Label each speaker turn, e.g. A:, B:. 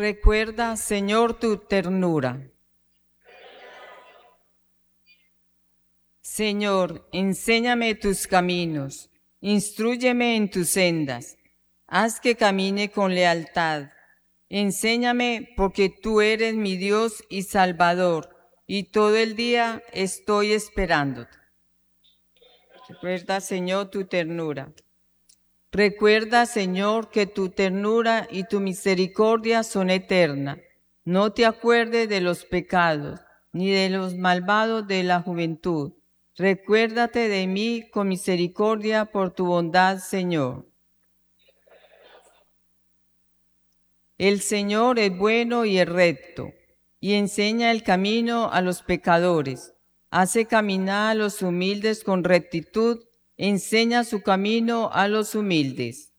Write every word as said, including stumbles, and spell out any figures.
A: Recuerda, Señor, tu ternura. Señor, enséñame tus caminos, instrúyeme en tus sendas, haz que camine con lealtad. Enséñame porque tú eres mi Dios y Salvador, y todo el día estoy esperándote. Recuerda, Señor, tu ternura. Recuerda, Señor, que tu ternura y tu misericordia son eternas. No te acuerdes de los pecados, ni de los malvados de la juventud. Recuérdate de mí con misericordia por tu bondad, Señor. El Señor es bueno y es recto, y enseña el camino a los pecadores. Hace caminar a los humildes con rectitud, enseña su camino a los humildes.